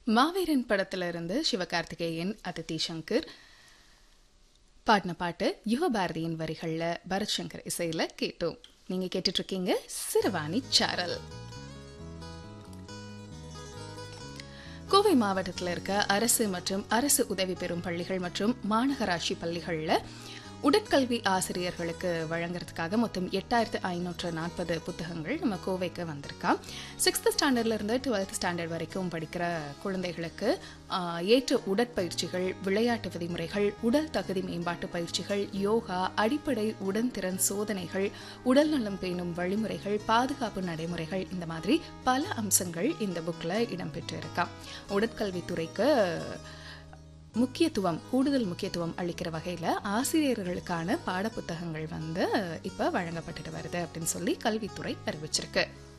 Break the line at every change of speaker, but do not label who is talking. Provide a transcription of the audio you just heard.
மாவீரன் படத்துல இருந்து சிவகார்த்திகேயன், அதித்தி சங்கர் பாடின பாட்டு யுகபாரதியின் வரிகள்ல பரத் சங்கர் இசையில கேட்டோம். நீங்க கேட்டுட்டு இருக்கீங்க சிறுவாணி சாரல். கோவை மாவட்டத்தில் இருக்க அரசு மற்றும் அரசு உதவி பெறும் பள்ளிகள் மற்றும் மாநகராட்சி பள்ளிகளில் உடற்கல்வி ஆசிரியர்களுக்கு வழங்குறதுக்காக மொத்தம் 8540 புத்தகங்கள் நம்ம கோவைக்கு வந்திருக்கா. 6th ஸ்டாண்டர்ட்லேருந்து 12th ஸ்டாண்டர்ட் வரைக்கும் படிக்கிற குழந்தைகளுக்கு ஏற்ற உடற்பயிற்சிகள், விளையாட்டு விதிமுறைகள், உடல் தகுதி மேம்பாட்டு பயிற்சிகள், யோகா, அடிப்படை உடன்திறன் சோதனைகள், உடல் நலம் பேணும் வழிமுறைகள், பாதுகாப்பு நடைமுறைகள், இந்த மாதிரி பல அம்சங்கள் இந்த புக்கில் இடம்பெற்று இருக்கா. உடற்கல்வித்துறைக்கு கூடுதல் முக்கியத்துவம் அளிக்கிற வகையில் ஆசிரியர்களுக்கான பாடப்புத்தகங்கள் இப்போ வழங்கப்பட்டு வருது அப்படின்னு சொல்லி கல்வித்துறை அறிவிச்சிருக்கு.